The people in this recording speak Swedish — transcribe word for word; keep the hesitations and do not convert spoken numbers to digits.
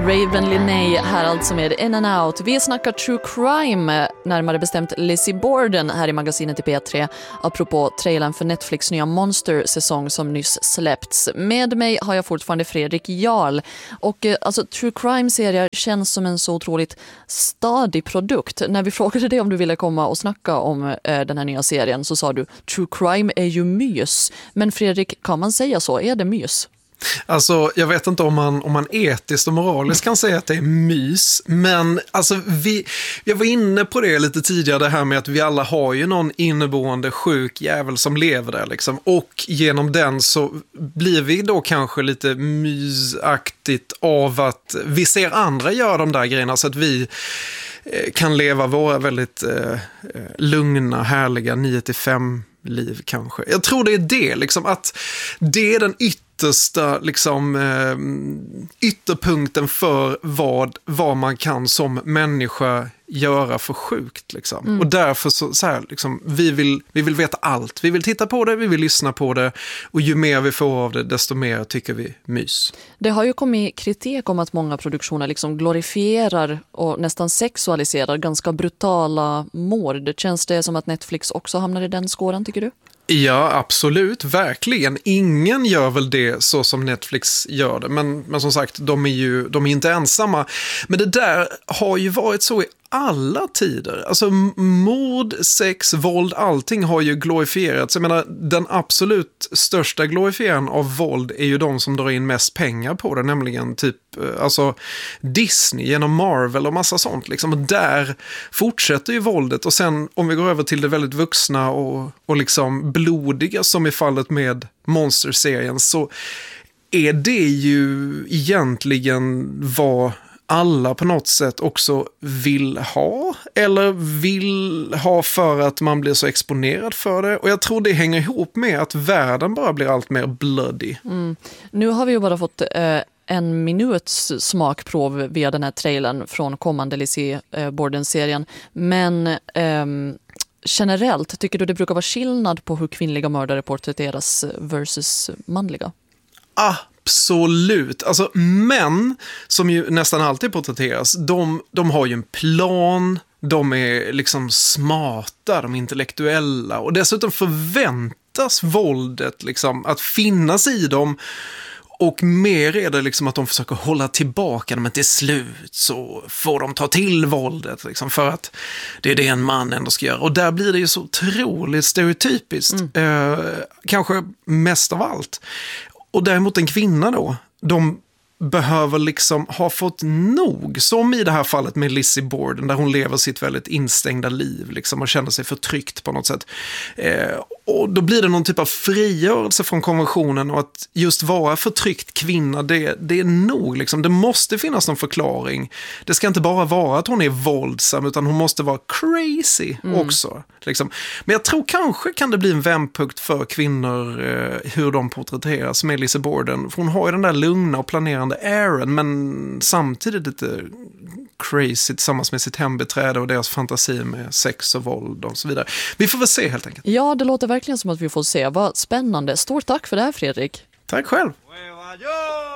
Raven Linney här alltså med In and Out. Vi snackar true crime, närmare bestämt Lizzie Borden här i magasinet i P tre, apropå trailern för Netflix nya Monster-säsong som nyss släppts. Med mig har jag fortfarande Fredrik Jarl. Och eh, alltså true crime-serier känns som en så otroligt stadig produkt. När vi frågade dig om du ville komma och snacka om eh, den här nya serien så sa du true crime är ju mys. Men Fredrik, kan man säga så? Är det mys? Alltså, jag vet inte om man, om man etiskt och moraliskt kan säga att det är mys, men alltså vi, jag var inne på det lite tidigare, det här med att vi alla har ju någon inneboende sjuk jävel som lever där liksom, och genom den så blir vi då kanske lite mysaktigt av att vi ser andra göra de där grejerna så att vi kan leva våra väldigt eh, lugna, härliga nio till fem liv kanske. Jag tror det är det, liksom, att det är den yttersta liksom, eh, ytterpunkten för vad, vad man kan som människa göra för sjukt. Liksom. Mm. Och därför så, så här, liksom, vi, vill, vi vill veta allt. Vi vill titta på det, vi vill lyssna på det. Och ju mer vi får av det, desto mer tycker vi mys. Det har ju kommit kritik om att många produktioner liksom glorifierar och nästan sexualiserar ganska brutala mord. Känns det som att Netflix också hamnar i den skåren, tycker du? Ja, absolut. Verkligen. Ingen gör väl det så som Netflix gör det. Men, men som sagt, de är ju de är inte ensamma. Men det där har ju varit så i alla tider. Alltså mord, sex, våld, allting har ju glorifierats. Jag menar, den absolut största glorifieringen av våld är ju de som drar in mest pengar på det. Nämligen typ alltså Disney genom Marvel och massa sånt. Liksom. Och där fortsätter ju våldet. Och sen om vi går över till det väldigt vuxna och, och liksom blodiga som i fallet med Monster-serien, så är det ju egentligen vad alla på något sätt också vill ha eller vill ha för att man blir så exponerad för det. Och jag tror det hänger ihop med att världen bara blir allt mer bloody. Mm. Nu har vi ju bara fått eh, en minuts smakprov via den här trailern från kommande Lizzie eh, Borden-serien. Men eh, generellt, tycker du det brukar vara skillnad på hur kvinnliga mördare porträtteras versus manliga? Ah! Absolut. Alltså män, som ju nästan alltid porträtteras, de, de har ju en plan, de är liksom smarta, de är intellektuella och dessutom förväntas våldet liksom att finnas i dem. Och mer är det liksom att de försöker hålla tillbaka, men till slut så får de ta till våldet liksom, för att det är det en man ändå ska göra. Och där blir det ju så otroligt stereotypiskt, mm. eh, kanske mest av allt. Och däremot en kvinna då, de behöver liksom ha fått nog, som i det här fallet med Lizzie Borden, där hon lever sitt väldigt instängda liv liksom, och känner sig förtryckt på något sätt. Eh, och då blir det någon typ av frigörelse från konventionen, och att just vara förtryckt kvinna, det, det är nog. Liksom. Det måste finnas någon förklaring. Det ska inte bara vara att hon är våldsam, utan hon måste vara crazy mm. också. Liksom. Men jag tror kanske kan det bli en vändpunkt för kvinnor eh, hur de porträtteras med Lizzie Borden. För hon har ju den där lugna och planerande Aaron, men samtidigt lite crazy tillsammans med sitt hembiträde och deras fantasi med sex och våld och så vidare. Vi får väl se helt enkelt. Ja, det låter verkligen som att vi får se. Vad spännande. Stort tack för det här, Fredrik. Tack själv.